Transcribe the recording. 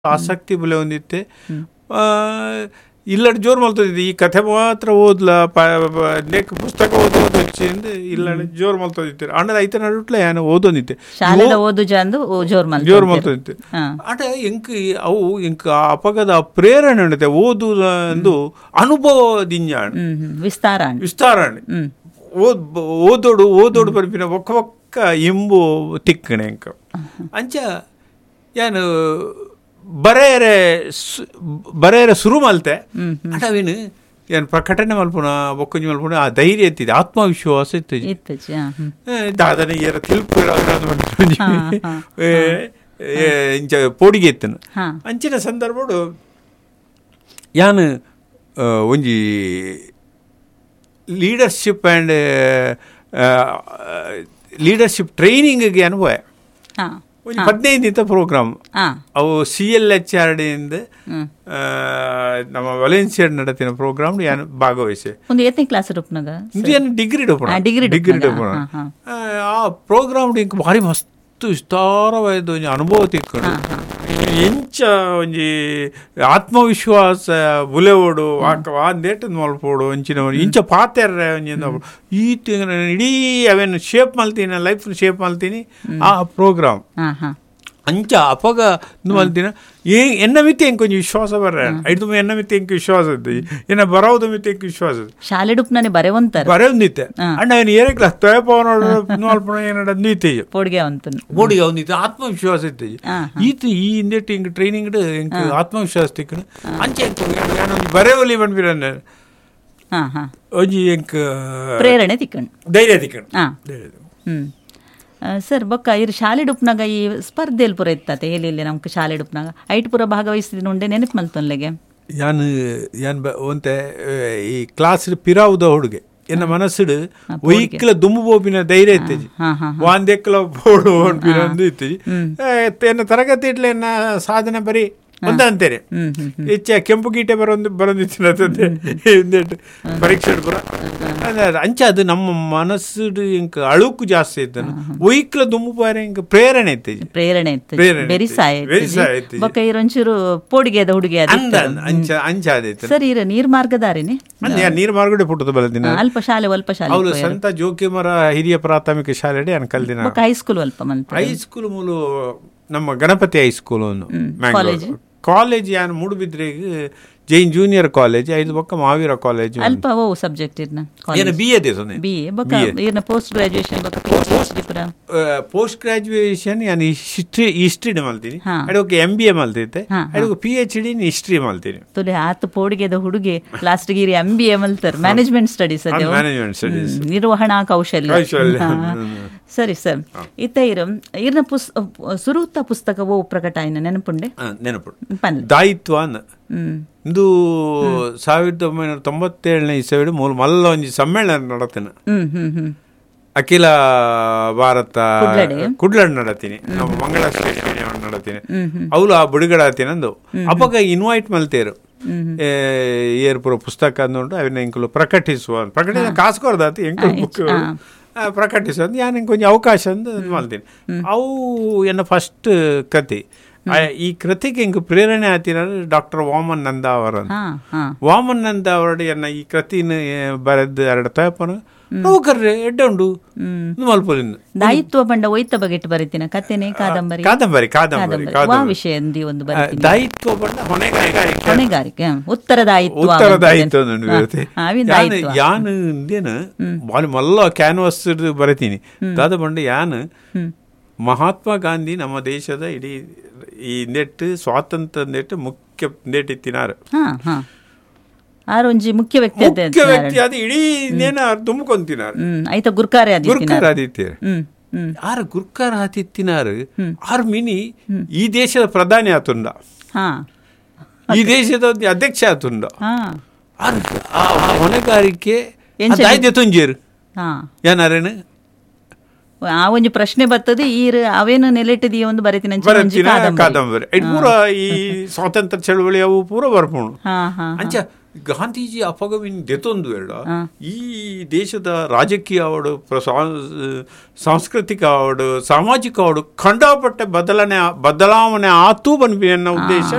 ಆಸಕ್ತಿ ಬಲೆ ಹೊಂದಿತ್ತೆ. ಇಲ್ಲಡ್ ಜೋರು ಮಲ್ತೋದಿದ್ದೆ ಈ ಕಥೆ ಮಾತ್ರ ಓದ್ಲ ನೆಕ್ ಪುಸ್ತಕ ಓದೋದು ಹೆಚ್ಚಿಂದ ಇಲ್ಲಡ್ ಜೋರು ಮಲ್ತೋದಿತ್ತೆ ಅಂಡ ಐತ ನಡುಟ್ಲೆ ಏನು ಓದೋದಿತ್ತೆ ಜೋರು ಮಲ್ತೋದಿತ್ತೆ ಆಟ ಎಂಕ್ ಅವು ಎಂಕ್ ಅಪಗದ ಪ್ರೇರಣೆ ಉಂಡತೆ ಓದು ಅಂದು ಅನುಭವದಿಂಜ ವಿಸ್ತಾರ ಓದೋಡು ಬರ್ಪಿನ ಒಕ್ಕ ಇಂಬು ತಿಕ್ಕಣೆ ಎಂಕ ಅಂಚ ಏನು ಬರೆಯರೆ ಶುರು ಮಲ್ತೆ ಅಟವಿನ ಏನು ಪ್ರಕಟಣೆ ಮಲ್ಪುನ ಬೊಕ್ಕಂಜಿ ಮಲ್ಪುನ ಆ ಧೈರ್ಯ ಎತ್ತಿದೆ ಆತ್ಮವಿಶ್ವಾಸ ಇತ್ತು ದಾದನ ಏರ ತಿಳ್ಪು ಇಂಚ ಪೋಡಿಗೆ ಎತ್ತನು ಅಂಚಿನ ಸಂದರ್ಭಡು ಯಾನು ಒಂಜಿ ಲೀಡರ್ಶಿಪ್ ಆ್ಯಂಡ್ ಲೀಡರ್ಶಿಪ್ ಟ್ರೈನಿಂಗ್ಗೆ ಅನುಭವ ಒಂದು 15 ದಿನ ಪ್ರೋಗ್ರಾಮ್ ಅವು CLHRD ಇಂದ ನಮ್ಮ ವಲೆನ್ಸಿಯಾ ನಡತಿನ ಪ್ರೋಗ್ರಾಮ್ ಏನು ಭಾಗವಹಿಸಿ ಡಿಗ್ರಿ ಆ ಪ್ರೋಗ್ರಾಮ್ ಇಂಕ ಭಾರಿ ಮಸ್ತ್ ವಿಸ್ತಾರವಾದ ಒಂದು ಅನುಭವ ತಿಕ್ಕೊಂಡು ಎಂಚ ಒಂಜಿ ಆತ್ಮವಿಶ್ವಾಸ ಬುಲೆವೋಡು ಆಂದೇಟದ ಮಲ್ಪೋಡು ಅಂಚಿನ ಇಂಚ ಪಾತೆರ್ರೆ ಒಂಜಿಂದ ಈ ಇಡೀ ಅವೇನು ಶೇಪ್ ಮಲ್ತೀನಿ ಲೈಫ್ನ ಶೇಪ್ ಮಲ್ತೀನಿ ಆ ಪ್ರೋಗ್ರಾಮ್ ಅಂಚ ಅಪಗ ಮಲ್ತಿನ ಎನ್ನ ಮಿತಿ ಎಂಕ್ ಕೊಂಚ ವಿಶ್ವಾಸ ಬರ್ರೆ ಐದು ಎನ್ನ ಮಿತಿ ಎಂಕ್ ವಿಶ್ವಾಸ ಇದ್ದ ಎನ್ನ ಬರೋದು ಮಿತಿ ಎಂಕ್ ವಿಶ್ವಾಸ ಶಾಲೆಡುಪ್ನೇ ಬರೆಯೊಂದಿತ್ತೆ ಅಣ್ಣ ಏನು ಏನೇ ಕ್ಲಾಸ್ ತೊಯಪವನೋಲ್ಪಣ ಏನಡ ನೀತಿ ಪೋಡಿಗೆ ಒಂದಿತ್ತು ಆತ್ಮವಿಶ್ವಾಸ ಇತ್ತು ಈತ ಈ ಹಿಂದೆಟ್ಟು ಹಿಂಗೆ ಟ್ರೈನಿಂಗ್ ಎಂಕ್ ಆತ್ಮವಿಶ್ವಾಸ ತಿಕ್ಕಣ ಅಂಚೆ ಬರೆಯವಲಿ ಬಂದ್ಬಿರ ಒಂಜಿ ಎಂಕ್ ಪ್ರೇರಣೆ ತಿಕ್ಕಣ ಧೈರ್ಯ ತಿಕ್ಕಣ ಸರ್ ಬೊಕ್ಕ ಇರು ಶಾಲೆ ಡುಪ್ನಾಗ ಈ ಸ್ಪರ್ಧೆಯಲ್ಲಿ ಪೂರ ಇತ್ತತೆ ಎಲ್ಲಿ ನಮ್ಗೆ ಶಾಲೆ ಡುಪ್ನಾಗ ಐಟ್ ಪೂರ ಭಾಗವಹಿಸಿದ ಉಂಡೆ ನೆನಪು ಮಲ್ತೊನ್ಲೆಗೆ ಒಂತೆ ಈ ಕ್ಲಾಸ್ ಪಿರಾವುದ ಹುಡುಗೆ ಎನ್ನ ಮನಸ್ಸುಡು ಒಯ್ಕಲ ದುಮ್ಮು ಬೋಪಿನ ಧೈರ್ಯ ಇತ್ತಜಿ ವಾಂದೆಕ್ಕಲ ಬೋಡು ಒಂದು ಇತ್ತಜಿ ಎನ್ನ ತರಗತಿ ಇಟ್ಲೆ ಎನ್ನ ಸಾಧನೆ ಬರೀ ಒಂದ ಅಂತೇನೆ ಹೆಚ್ಚ ಕೆಂಪು ಗೀಟೆ ಬರೋದಿತ್ತು ಪರೀಕ್ಷೆ ಪುರ ಅಂಚ ಅದು ನಮ್ಮ ಮನಸ್ಸು ಇಂಕ ಅಳುಕು ಜಾಸ್ತಿ ಇತ್ತು ಒಯ್ಕಲ ದುಮ್ಮು ಬಾರಿ ಇಂಕ ಪ್ರೇರಣೆ ಇತ್ತು ಒಂಚೂರು ಪೋಡಿಗೆ ಹುಡುಗಿ ಅಂಚ ಆದಿತ್ತು ಸರ್ ಇರ ನೀರ್ ಮಾರ್ಗದಾರಿನಿ ನೀರ್ ಮಾರ್ಗಡೆ ಪುಟ್ಟದ ಬಲದಿನ ಅಲ್ಪ ಶಾಲೆ ಅವಳು ಸಂತ ಜೋಕಿಮರ ಹಿರಿಯ ಪ್ರಾಥಮಿಕ ಶಾಲೆ ಅನ್ ಕಲ್ದಿನ ಹೈಸ್ಕೂಲ್ ಅಲ್ಪ ಹೈಸ್ಕೂಲ್ ಮೂಲು ನಮ್ಮ ಗಣಪತಿ ಹೈಸ್ಕೂಲ್ ಕಾಲೇಜ್ ಯಾನು ಮೂಡುಬಿದ್ರೆಗೆ ಜೈನ್ ಜೂನಿಯರ್ ಕಾಲೇಜ್ ಐದು ಬೊಕ್ಕ ಮಾವೀರ ಕಾಲೇಜ್ ಅಲ್ಪ ಓ ಸಬ್ಜೆಕ್ಟ್ ಪೋಸ್ಟ್ ಗ್ರಾಜುಯೇಷನ್ ಯಾನು ಹಿಸ್ಟ್ರಿ ಮಲ್ತೀನಿ ಅಡೋಕೆ MBA ಮಲ್ತೈತೆ ಅಡೋಕೆ PhD ಹಿಸ್ಟ್ರಿ ಮಲ್ತೀನಿ ತುಲೆ ಆತ ಪೋಡಿಗೆದ ಹುಡುಗಿ ಲಾಸ್ಟ್ ಗಿರಿ MBA ಮಲ್ತಾರೆ ಮ್ಯಾನೇಜ್ಮೆಂಟ್ ಸ್ಟಡೀಸ್ ನಿರ್ವಹಣಾ ಕೌಶಲ್ಯ ಸರಿ ಸರ್ ಇತ್ತ ಇರ್ನ ಸುರುತ್ತ ಪುಸ್ತಕವೋ ಪ್ರಕಟ ಆಯ್ನ ನೆನಪುಂಡೆ ದಾಯಿತ್ವ ಇಂದು 1997ನೇ ಇಸವಿಡು ಮಲ್ಲ ಒಂಜಿ ಸಮ್ಮೇಳನ ನಡತೇನೆ ಅಖಿಲ ಭಾರತ ಕುಡ್ಲಡ್ ನಡತೀನಿ ನಮ್ಮ ಮಂಗಳ ನಡತೀನಿ ಅವಳು ಆ ಬಿಡುಗಡೆ ಆತೀನಂದು ಅವಾಗ ಇನ್ವೈಟ್ ಮಲ್ತೇರು ಏರ್ಪುರ ಪುಸ್ತಕ ಅಂದುಂಡು ಅವನ್ನ ಇಂಕಲು ಪ್ರಕಟಿಸುವ ಕಾಸ್ಕೊರ್ದಾತಿ ಎಂಕಲ್ ಬುಕ್ ಪ್ರಕಟಿಸುವ ಯಾನು ಕೊಂಚ ಅವಕಾಶ ಅಂದು ಮಲ್ತೀನಿ ಅವು ಎನ್ನ ಫಸ್ಟ್ ಕತೆ ಈ ಕೃತಿಗೆ ಹಿಂಗೆ ಪ್ರೇರಣೆ ಆತಿರ ಡಾಕ್ಟರ್ ವಾಮನ್ ನಂದ ಅವರ ವಾಮನ್ ನಂದ ಅವರಡು ಎನ್ನ ಈ ಕೃತಿನ ಬರೆದು ಎರಡು ತಯಪನ ನೌಕರ್ರೆ ಎಡ್ಡುಂಡು ಮಲ್ಪುಲಿಂದ ದಾಯಿತ್ವ ಬಂಡ ಒಯ್ತ ಬಗೆಟ್ ಬರೀತಿನ ಕಥೆನೆ ಕಾದಂಬರಿ ವಿಷಯ ಒಂದು ದಾಯಿತ್ವ ಬಂಡ ಹೊಣೆಗಾರಿಕೆ ಉತ್ತರದಾಯಿತ್ವ ಯಾನು ಇಂದೇನು ಮಲ್ಲ ಕ್ಯಾನ್ವಾಸ್ ಬರೀತೀನಿ ದಾದ ಬಂಡ ಯಾನು ಮಹಾತ್ಮ ಗಾಂಧಿ ನಮ್ಮ ದೇಶದ ಇಡೀ ಈ ನೆಟ್ಟು ಸ್ವಾತಂತ್ರ್ಯ ನೆಟ್ಟು ಮುಖ್ಯ ನೆಟ್ಟಿತ್ತಿನಾರು ಮುಖ್ಯ ವ್ಯಕ್ತಿ ಅದು ಇಡೀ ನೇನ ತುಂಬಿಕೊಂತಿನಾರು ಆಯ್ತ ಗುರ್ಕಾರ ಆದಿತ್ಯ ಆರು ಗುರ್ಕಾರ ಆತಿತ್ತಿನಾರು ಆರು ಮಿನಿ ಈ ದೇಶದ ಪ್ರಧಾನಿ ಆತುಂಡ ಈ ದೇಶದ ಅಧ್ಯಕ್ಷ ಆತುಂಡ ಹೊಣೆಗಾರಿಕೆ ತುಂಜೇರು ಏನಾರೇನು ಆ ಒಂದು ಪ್ರಶ್ನೆ ಬರ್ತದೆ ಈ ಅವೇನು ನೆಲೆಟ್ಟಿದೆಯೋ ಒಂದು ಬರೀತೀನಿ ಕಾದಂಬರಿ ಪೂರ ಈ ಸ್ವಾತಂತ್ರ್ಯ ಚಳವಳಿ ಅವು ಪೂರ ಬರ್ಪೋಣು ಅಂಚ ಗಾಂಧೀಜಿ ಅಪಗವಿನ ದೆತೊಂದು ಹೇಳ ಈ ದೇಶದ ರಾಜಕೀಯ ಆವಡು ಸಾಂಸ್ಕೃತಿಕ ಆವಡು ಸಾಮಾಜಿಕ ಆವಡು ಖಂಡಾಪಟ್ಟೆ ಬದಲಾವಣೆ ಆತೂ ಬನ್ಬಿ ಅನ್ನೋ ಉದ್ದೇಶ